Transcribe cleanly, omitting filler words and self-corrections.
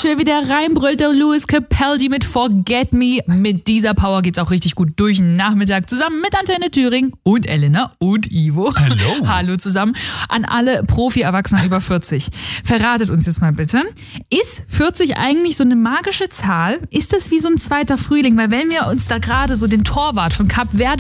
schön, wie der reinbrüllt, der Lewis Capaldi mit Forget Me. Mit dieser Power geht's auch richtig gut durch den Nachmittag zusammen mit Antenne Thüringen und Elena und Ivo. Hallo. Hallo zusammen an alle Profi-Erwachsenen über 40. Verratet uns jetzt mal bitte, ist 40 eigentlich so eine magische Zahl? Ist das wie so ein zweiter Frühling? Weil wenn wir uns da gerade so den Torwart von Kap Verde